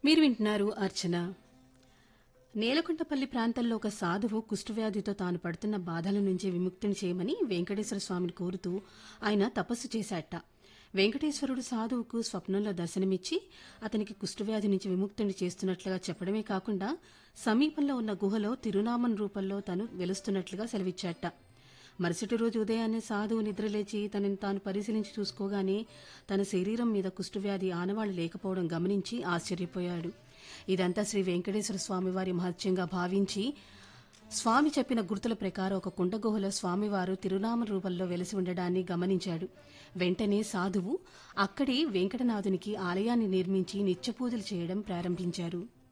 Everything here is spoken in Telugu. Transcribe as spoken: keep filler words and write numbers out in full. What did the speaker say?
మీరు వింటున్నారు అర్చన. నేలకొండపల్లి ప్రాంతంలో ఒక సాధువు కుష్ఠవ్యాధితో తాను పడుతున్న బాధల నుంచి విముక్తిని చేయమని వెంకటేశ్వర స్వామిని కోరుతూ ఆయన తపస్సు చేశాట. వెంకటేశ్వరుడు సాధువుకు స్వప్నంలో దర్శనమిచ్చి అతనికి కుష్ఠవ్యాధి నుంచి విముక్తిని చేస్తున్నట్లుగా చెప్పడమే కాకుండా సమీపంలో ఉన్న గుహలో తిరునామం రూపంలో తను వెలుస్తున్నట్లుగా సెలవిచ్చాట. మరుసటి రోజు ఉదయాన్నే సాధువు నిద్రలేచి తనని తాను పరిశీలించి చూసుకోగానే తన శరీరం మీద కుష్ఠవ్యాధి ఆనవాళ్లు లేకపోవడం గమనించి ఆశ్చర్యపోయాడు. ఇదంతా శ్రీ వెంకటేశ్వర స్వామివారి మహత్యంగా భావించి స్వామి చెప్పిన గుర్తుల ప్రకారం ఒక కుండగుహలో స్వామివారు తిరునామ రూపంలో వెలిసి ఉండడాన్ని గమనించాడు. వెంటనే సాధువు అక్కడి వెంకటనాథునికి ఆలయాన్ని నిర్మించి నిత్యపూజలు చేయడం ప్రారంభించారు.